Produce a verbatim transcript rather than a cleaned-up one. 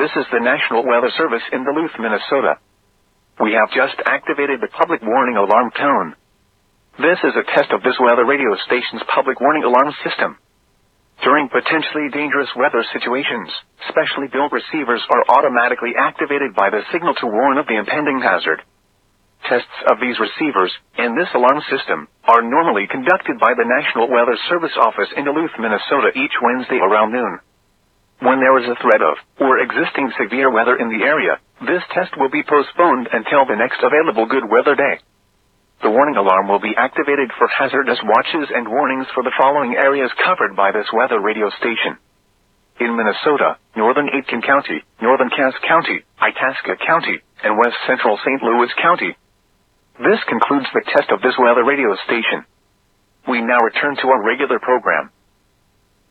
This is the National Weather Service in Duluth, Minnesota. We have just activated the public warning alarm tone. This is a test of this weather radio station's public warning alarm system. During potentially dangerous weather situations, specially built receivers are automatically activated by the signal to warn of the impending hazard. Tests of these receivers, and this alarm system, are normally conducted by the National Weather Service office in Duluth, Minnesota each Wednesday around noon. When there is a threat of, or existing severe weather in the area, this test will be postponed until the next available good weather day. The warning alarm will be activated for hazardous watches and warnings for the following areas covered by this weather radio station. In Minnesota, northern Aitkin County, northern Cass County, Itasca County, and west central Saint Louis County. This concludes the test of this weather radio station. We now return to our regular program.